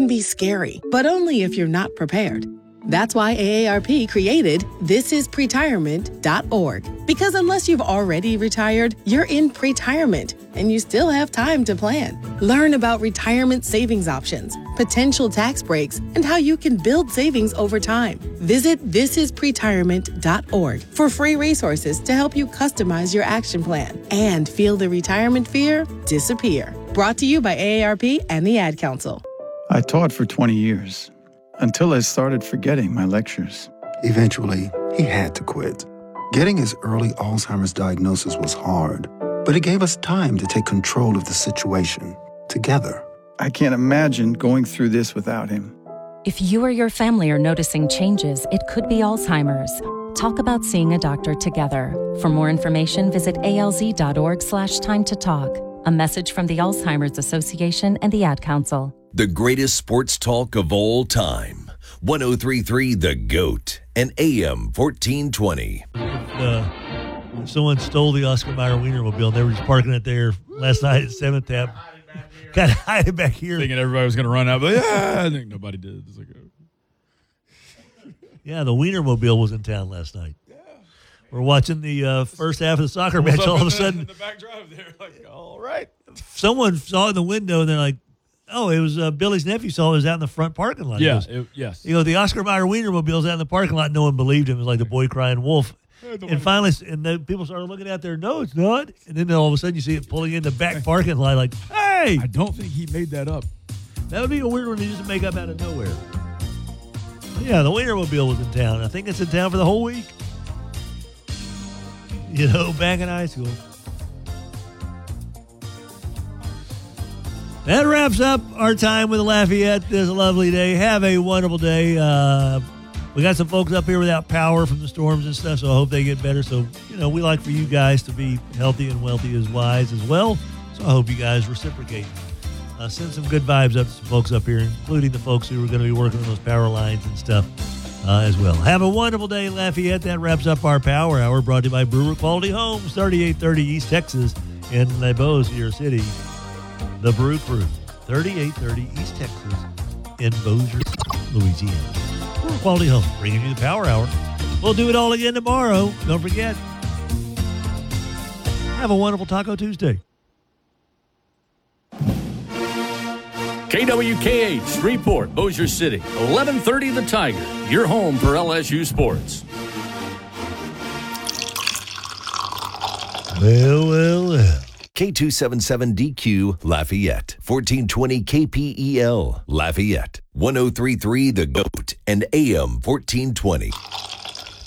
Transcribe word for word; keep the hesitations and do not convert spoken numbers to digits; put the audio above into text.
can be scary, but only if you're not prepared. That's why A A R P created this is pretirement dot org. Because unless you've already retired, you're in pretirement, and you still have time to plan. Learn about retirement savings options, potential tax breaks, and how you can build savings over time. Visit this is pretirement dot org for free resources to help you customize your action plan and feel the retirement fear disappear. Brought to you by A A R P and the Ad Council. I taught for twenty years. Until I started forgetting my lectures. Eventually, he had to quit. Getting his early Alzheimer's diagnosis was hard, but it gave us time to take control of the situation together. I can't imagine going through this without him. If you or your family are noticing changes, it could be Alzheimer's. Talk about seeing a doctor together. For more information, visit alz.org slash time to talk. A message from the Alzheimer's Association and the Ad Council. The greatest sports talk of all time. one oh three point three The GOAT and A M fourteen twenty. Uh, someone stole the Oscar Mayer Wienermobile. They were just parking it there last night at seventh Ave. Got to hide it back here. Thinking everybody was going to run out. But yeah, I think nobody did. It's like, oh. Yeah, the Wienermobile was in town last night. Yeah. We're watching the uh, first half of the soccer match. All of a sudden, in the back drive there, like, all right. Someone saw in the window, and they're like, oh, it was uh, Billy's nephew saw it was out in the front parking lot. Yeah, goes, it, yes. You know, the Oscar Mayer Wienermobile's out in the parking lot. No one believed him. It was like the boy crying wolf. And finally, and then people started looking out there. No, it's not. And then all of a sudden, you see it pulling in the back parking lot. Like, hey, I don't think he made that up. That would be a weird one to just make up out of nowhere. But yeah, the Wienermobile was in town. I think it's in town for the whole week. You know, back in high school. That wraps up our time with Lafayette this lovely day. Have a wonderful day. Uh, we got some folks up here without power from the storms and stuff, so I hope they get better. So, you know, we like for you guys to be healthy and wealthy as wise as well. So I hope you guys reciprocate. Uh, send some good vibes up to some folks up here, including the folks who are going to be working on those power lines and stuff uh, as well. Have a wonderful day, Lafayette. That wraps up our Power Hour, brought to you by Brewer Quality Homes, thirty-eight thirty East Texas in Les Bossier City. The Brew Crew, thirty-eight thirty East Texas in Bossier, Louisiana. Brewer Quality Homes, bringing you the Power Hour. We'll do it all again tomorrow. Don't forget. Have a wonderful Taco Tuesday. K W K H, Shreveport, Bossier City, eleven thirty The Tiger, your home for L S U sports. Well, well, well. K two seventy-seven D Q Lafayette, fourteen twenty K P E L Lafayette, one oh three point three The GOAT and A M fourteen twenty.